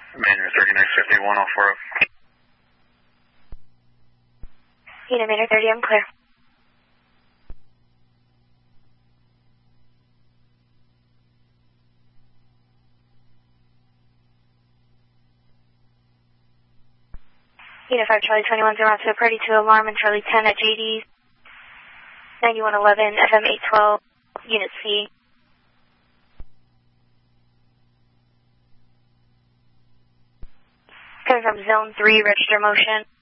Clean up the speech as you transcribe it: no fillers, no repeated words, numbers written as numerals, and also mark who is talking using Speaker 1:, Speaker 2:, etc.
Speaker 1: Manor 3950, 1040.
Speaker 2: Unit Manor 30, I'm clear. Unit 5, Charlie 21, to party to alarm and Charlie 10 at JD's 9111, FM 812, Unit C. Coming from Zone 3, register motion.